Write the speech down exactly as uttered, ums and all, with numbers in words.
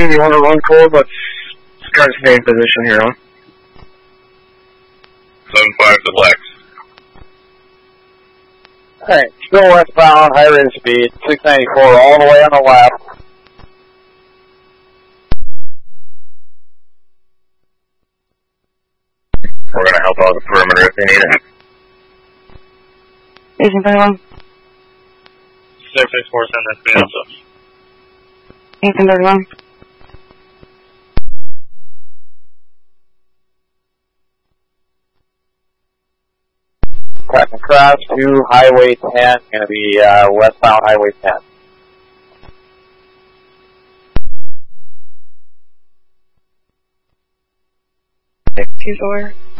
you want to run forward? Let's try to stay in position here, huh? seven five to Lex. Alright, still westbound, high rate of speed, six ninety-four all the way on the left. We're going to help out the perimeter if they need it. Agent thirty-one. six six four, send that speed up. Agent thirty-one. Cracking cross to Highway ten, going to be uh, westbound Highway ten. six two four.